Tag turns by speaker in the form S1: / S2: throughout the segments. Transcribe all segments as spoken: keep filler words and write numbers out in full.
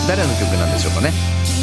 S1: 誰の曲なんでしょうかね。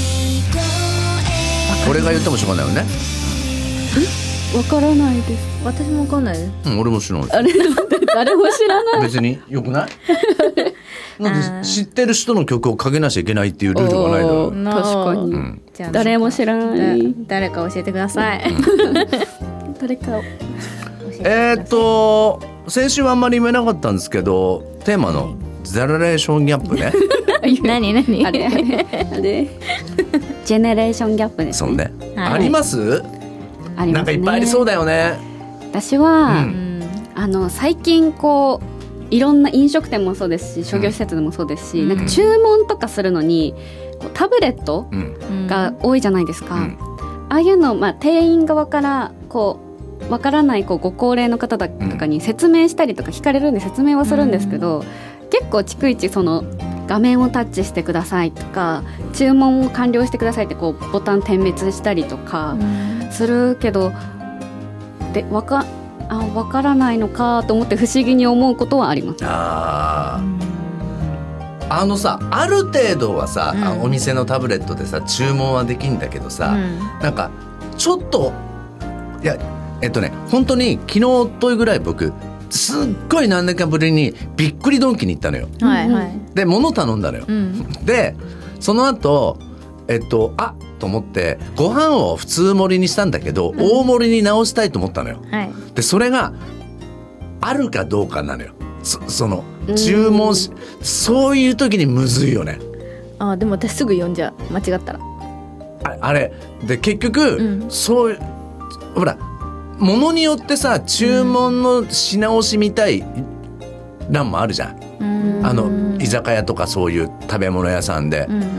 S1: 俺が言ってもしょうがないよね。
S2: わからないです。
S3: 私もわかんないです。
S1: うん、俺も知らない。
S2: あれ誰も知らない。
S1: 別によくない？なんで知ってる人の曲をかけなきゃいけないっていうルールがないだろう。
S2: 確かに、
S3: うん、じゃあ
S2: 誰も知らない。
S3: 誰か教えてください。
S2: 誰か
S1: えーっと先週はあんまり言えなかったんですけど、テーマのジェネレーションギャップね。
S3: 何何
S2: あれあれあれジェネレーションギャップですね。
S1: そうね、
S3: はい、
S1: あります？
S2: ありますね。
S1: なんかいっぱいありそうだよね。
S2: 私は、
S1: うん、
S2: あの最近こういろんな飲食店もそうですし商業施設でもそうですし、うん、なんか注文とかするのにこうタブレットが多いじゃないですか、うん、ああいうの、まあ、店員側からこうわからないこうご高齢の方とかに説明したりとか聞かれるんで説明はするんですけど、うん、結構逐一その画面をタッチしてくださいとか注文を完了してくださいってこうボタン点滅したりとかするけど、でわかあ分からないのかと思って不思議に思うことはあります。
S1: ああのさ、ある程度はさ、うん、お店のタブレットでさ注文はできるんだけどさ、うん、なんかちょっといやえっとね本当に昨日おといぐらい僕すっごい何年かぶりにびっくりドンキに行ったのよ、
S3: はいはい、
S1: で物頼んだのよ、うん、でその後えっとあと思ってご飯を普通盛りにしたんだけど、うん、大盛りに直したいと思ったのよ、はい、でそれがあるかどうかなのよ。 そ, その注文しそういう時にむずいよね。
S3: あでも私すぐ読んじゃう間違ったら
S1: あ, あれで結局、うん、そういうほら物によってさ注文のし直しみたい欄もあるじゃん、うん、あの居酒屋とかそういう食べ物屋さんで、うんうん、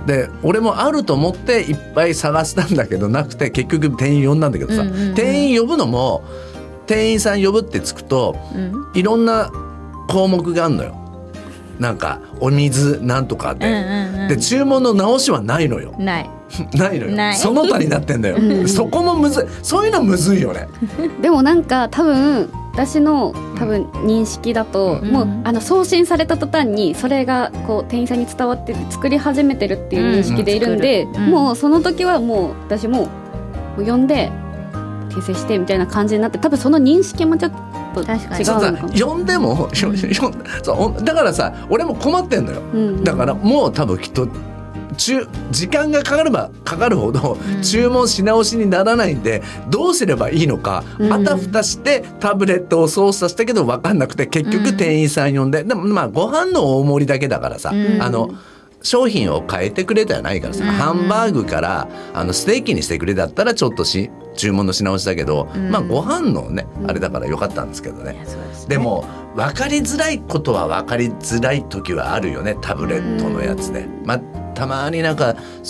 S1: で俺もあると思っていっぱい探したんだけどなくて結局店員呼んだんだけどさ、うんうんうん、店員呼ぶのも店員さん呼ぶってつくと、うん、いろんな項目があるのよ。なんかお水なんとかで、うんうんうん、で注文の直しはないのよ。
S3: ない
S1: ないのよ。
S3: ない
S1: その他になってんだよ、うん、そこもむずい。そういうのむずいよね。
S2: でもなんか多分私の多分認識だと、うん、もうあの送信された途端にそれがこう店員さんに伝わってて作り始めてるっていう認識でいるんで、うんうん、もうその時はもう私もう呼んで訂正してみたいな感じになって、多分その認識もちょっと違うのかも。
S1: 呼んでも、うん、そうだからさ俺も困ってんのよ、うんうん、だからもう多分きっと中時間がかかればかかるほど注文し直しにならないんで、うん、どうすればいいのか、うん、あたふたしてタブレットを操作したけど分かんなくて結局店員さん呼んで、うん、でもまあご飯の大盛りだけだからさ、うん、あの商品を変えてくれではないからさ、うん、ハンバーグからあのステーキにしてくれだったらちょっとし注文のし直しだけど、うん、まあご飯のね、うん、あれだからよかったんですけどね、うん、で, ねでも分かりづらいことは分かりづらい時はあるよねタブレットのやつで、まあたまになんか